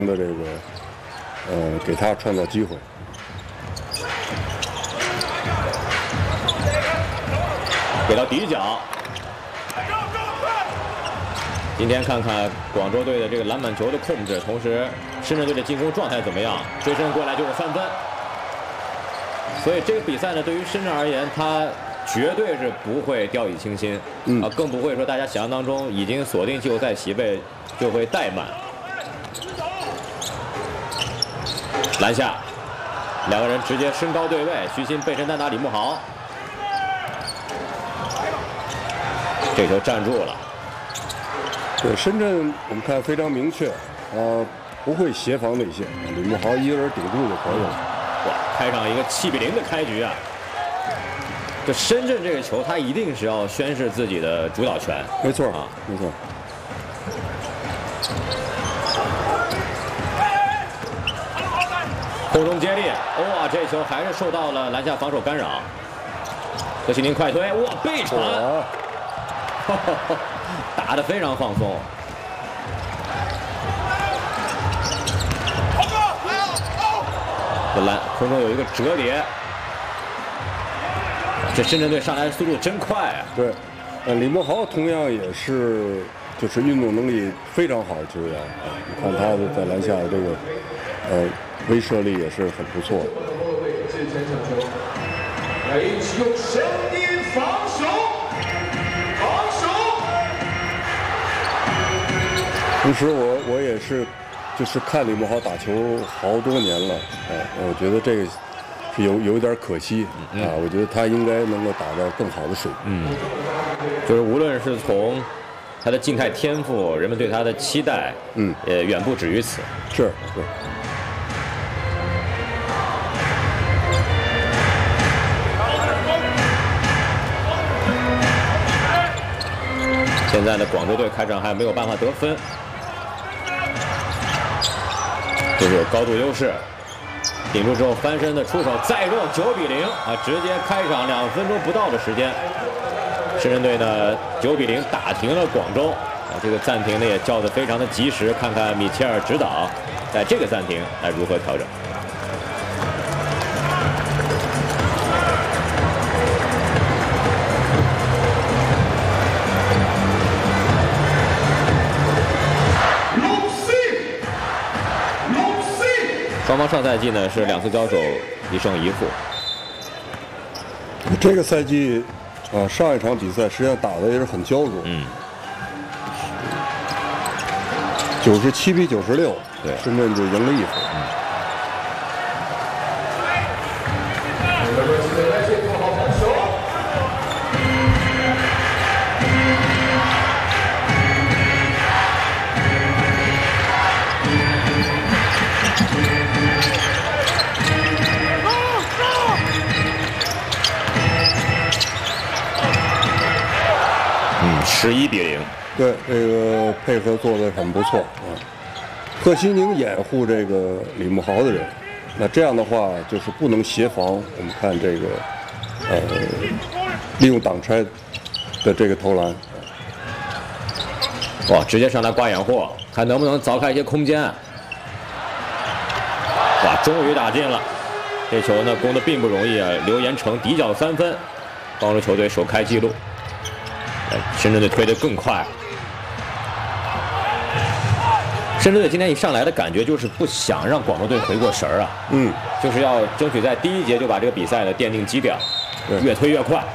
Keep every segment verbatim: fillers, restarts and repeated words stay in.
的这个呃给他创造机会。 给到底角。今天看看广州队的这个篮板球的控制，同时深圳队的进攻状态怎么样？追身过来就是三分。所以这个比赛呢，对于深圳而言，他绝对是不会掉以轻心，嗯啊，更不会说大家想象当中已经锁定季后赛席位就会怠慢。篮下，两个人直接身高对位，徐新背身单打李慕豪，这球站住了。 对深圳，我们看非常明确，呃，不会协防内线，李慕豪一个人顶住就可以了。 哇，开场一个七比零的开局啊！这深圳这个球，他一定是要宣示自己的主导权。 没错啊， 没错。 空中接力，哇，这球还是受到了篮下防守干扰。何西宁快推，哇，背传，打得非常放松。这篮空中有一个折叠，这深圳队上来的速度真快啊！ 对，呃，李慕豪同样也是就是运动能力非常好的球员啊，你看他的在篮下的这个呃威慑力也是很不错的。 来一起用声音防守，防守。 同时我，我我也是，就是看李慕豪打球好多年了，啊，我觉得这个是有有一点可惜啊，我觉得他应该能够打到更好的水平。 嗯，就是无论是从他的静态天赋，人们对他的期待，嗯，也远不止于此。 是是。 现在的广州队开场还没有办法得分，就是有高度优势，顶住之后翻身的出手再中，九比零啊，直接开场两分钟不到的时间，深圳队呢九比零打停了广州啊，这个暂停呢也叫得非常的及时，看看米切尔指导在这个暂停来如何调整。双方上赛季呢是两次交手一胜一负。 这个赛季，啊，上一场比赛实际上打的也是很焦灼， 嗯， 九十七比九十六， 对， 深圳就赢了一分。 嗯十一比零， 对，这个配合做得很不错啊。贺西宁掩护这个李慕豪的人，那这样的话就是不能协防。我们看这个，呃，利用挡拆的这个投篮， 哇，直接上来刮掩护，看能不能凿开一些空间。哇，终于打进了，这球呢攻得并不容易啊。刘延成底角三分，帮助球队首开纪录。深圳队推得更快，深圳队今天一上来的感觉就是不想让广州队回过神儿啊， 嗯， 就是要争取在第一节就把这个比赛的奠定基调，越推越快。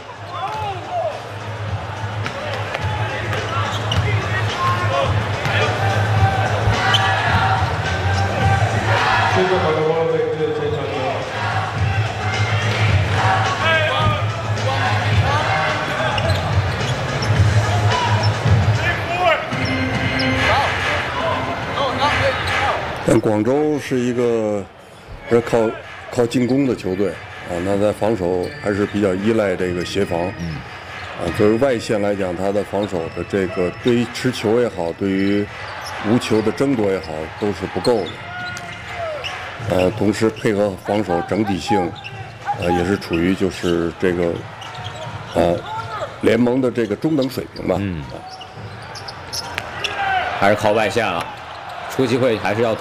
但广州是一个是靠靠进攻的球队啊，那在防守还是比较依赖这个协防。嗯，啊，作为外线来讲，他的防守的这个对于持球也好，对于无球的争夺也好，都是不够的。呃，同时配合防守整体性，呃，也是处于就是这个呃联盟的这个中等水平吧。 嗯，还是靠外线了。 出机会还是要